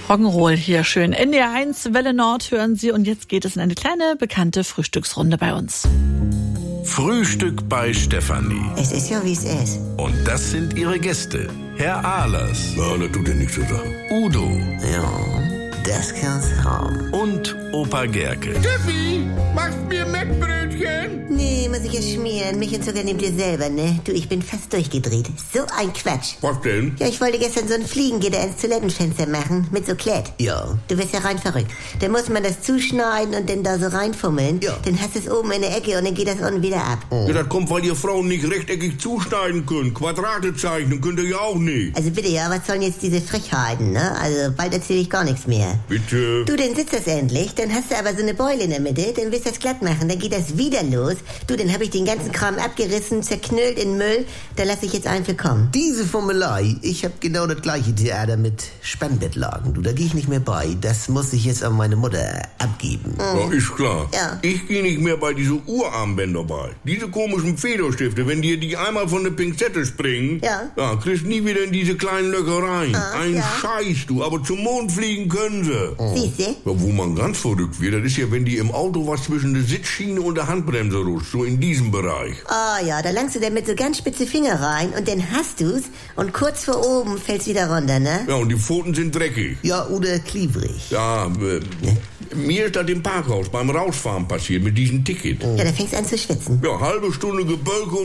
Rock'n'Roll hier schön. NDR1 Welle Nord hören Sie und jetzt geht es in eine kleine bekannte Frühstücksrunde bei uns. Frühstück bei Stefanie. Es ist ja, wie es ist. Und das sind ihre Gäste. Herr Ahlers. Ja, das tut ja nichts zur Sache. Udo. Ja, das kann's haben. Und Opa Gerke. Steffi, machst mir Mettbrötchen? Nee, muss ich es schmieren. Milch und Zucker nehmt ihr selber, ne? Du, ich bin fast durchgedreht. So ein Quatsch. Was denn? Ja, ich wollte gestern so ein Fliegengitter ins Toilettenfenster machen, mit so Klett. Ja. Du wirst ja rein verrückt. Dann muss man das zuschneiden und dann da so reinfummeln. Ja. Dann hast du es oben in der Ecke und dann geht das unten wieder ab. Ja, das kommt, weil ihr Frauen nicht rechteckig zuschneiden könnt. Quadrate zeichnen könnt ihr ja auch nicht. Also bitte, ja, was sollen jetzt diese Frechheiten, ne? Also bald erzähle ich gar nichts mehr. Bitte. Du, dann sitzt das endlich, dann hast du aber so eine Beule in der Mitte, dann willst du das glatt machen, dann geht das wieder los. Du, dann habe ich den ganzen Kram abgerissen, zerknüllt in Müll, da lasse ich jetzt einen für kommen. Diese Formelei, ich habe genau das gleiche Theater mit Spannbettlagen. Du, da gehe ich nicht mehr bei. Das muss ich jetzt an meine Mutter abgeben. Ja, ist klar. Ja. Ich gehe nicht mehr bei diese Urarmbänder bei. Diese komischen Federstifte, wenn dir die einmal von der Pinzette springen, Ja. kriegst nie wieder in diese kleinen Löcher rein. Ein ja. Scheiß, du, aber zum Mond fliegen können sie. Siehste? Ja, wo man ganz verrückt wird, das ist ja, wenn die im Auto was zwischen der Sitzschiene und der Handbremse rutscht, so in diesem Bereich. Ah ja, da langst du dann mit so ganz spitze Finger rein und dann hast du's und kurz vor oben fällt's wieder runter, ne? Ja, und die Pfoten sind dreckig. Ja, oder klebrig. Ja, mir ist das im Parkhaus beim Rausfahren passiert mit diesem Ticket. Ja, da fängst du an zu schwitzen. Ja, halbe Stunde Gebölke